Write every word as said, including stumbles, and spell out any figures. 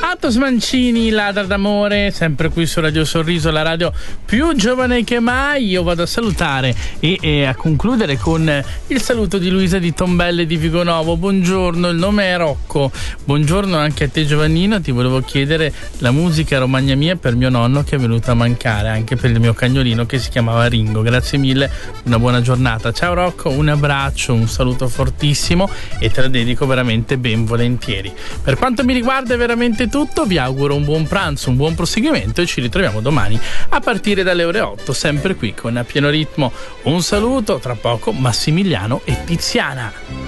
Atos Mancini, Ladra d'amore, sempre qui su Radio Sorriso, la radio più giovane che mai. Io vado a salutare e, e a concludere con il saluto di Luisa di Tombelle di Vigonovo. Buongiorno, il nome è Rocco. Buongiorno anche a te Giovannino, ti volevo chiedere la musica Romagna Mia per mio nonno che è venuto a mancare, anche per il mio cagnolino che si chiamava Ringo. Grazie mille, una buona giornata. Ciao Rocco, un abbraccio, un saluto fortissimo e te la dedico veramente ben volentieri. Per quanto mi riguarda è veramente tutto, vi auguro un buon pranzo, un buon proseguimento e ci ritroviamo domani a partire dalle ore otto, sempre qui con A Pieno Ritmo. Un saluto, tra poco Massimiliano e Tiziana.